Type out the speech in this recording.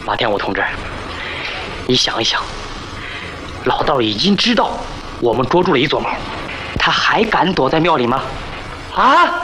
马天武同志，你想一想，老道已经知道我们捉住了一撮猫，他还敢躲在庙里吗？啊！